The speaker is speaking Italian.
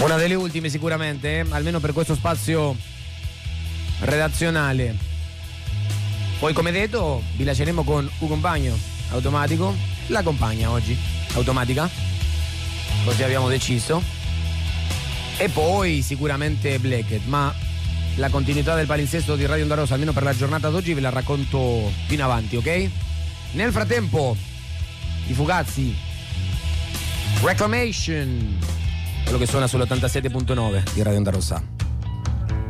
Una delle ultime sicuramente, almeno per questo spazio redazionale. Poi, come detto, vi lasceremo con un compagno automatico. La compagna oggi, automatica, così abbiamo deciso. E poi sicuramente Blackhead, ma la continuità del palinsesto di Radio Onda Rossa, almeno per la giornata d'oggi, ve la racconto più in avanti, ok? Nel frattempo, i Fugazzi, Reclamation, quello che suona sull'87.9 di Radio Onda Rossa.